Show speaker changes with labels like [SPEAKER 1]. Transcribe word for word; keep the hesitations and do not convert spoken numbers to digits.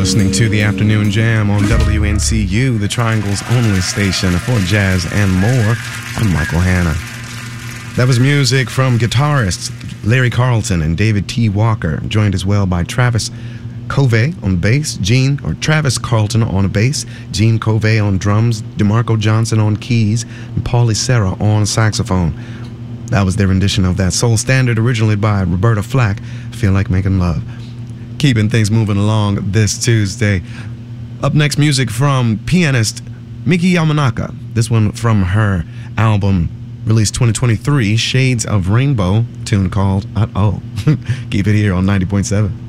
[SPEAKER 1] listening to the Afternoon Jam on W N C U, the Triangle's only station for jazz and more. I'm Michael Hanna. That was music from guitarists Larry Carlton and David T. Walker, joined as well by Travis Covey on bass, Gene or Travis Carlton on bass, Gene Covey on drums, DeMarco Johnson on keys, and Paulie Serra on saxophone. That was their rendition of that soul standard originally by Roberta Flack, Feel Like Making Love. Keeping things moving along this Tuesday. Up next, music from pianist Miki Yamanaka. This one from her album released twenty twenty-three, Shades of Rainbow, tune called Uh-Oh. Keep it here on ninety point seven.